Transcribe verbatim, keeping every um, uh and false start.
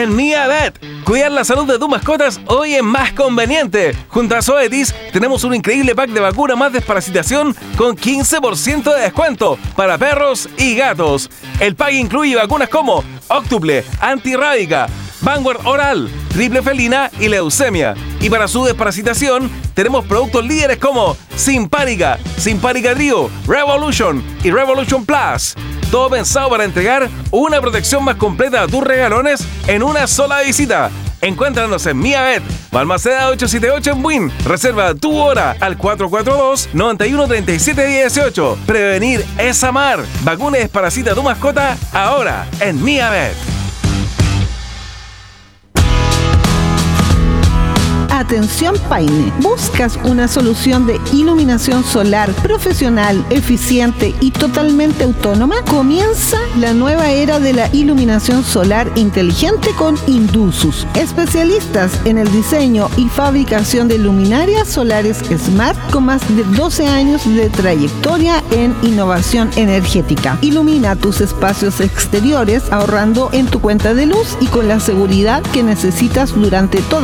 en MiaVet. Cuidar la salud de tus mascotas hoy es más conveniente. Junto a Zoetis tenemos un increíble pack de vacuna más desparasitación con quince por ciento de descuento para perros y gatos. El pack incluye vacunas como Octuple, antirrábica, Vanguard oral, triple felina y leucemia. Y para su desparasitación tenemos productos líderes como Simparica, Simparica Trio, Revolution y Revolution Plus. Todo pensado para entregar una protección más completa a tus regalones en una sola visita. Encuéntranos en MiaVet, Balmaceda ochocientos setenta y ocho en Buin. Reserva tu hora al cuatro cuatro dos, nueve uno tres siete uno ocho. Prevenir es amar. Vacuna y desparasita a tu mascota ahora en MiaVet. Atención Paine, ¿buscas una solución de iluminación solar profesional, eficiente y totalmente autónoma? Comienza la nueva era de la iluminación solar inteligente con Indusus, especialistas en el diseño y fabricación de luminarias solares Smart con más de doce años de trayectoria en innovación energética. Ilumina tus espacios exteriores ahorrando en tu cuenta de luz y con la seguridad que necesitas durante toda